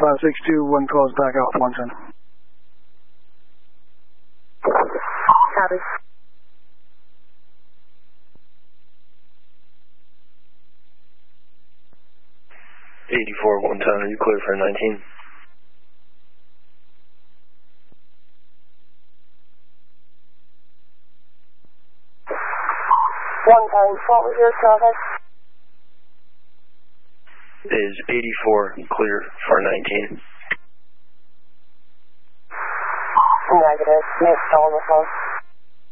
562, one calls back out 110. Copy. 84, 110, are you clear for 19? What was your traffic? Is 84 clear for 19? Negative. Missed on the phone.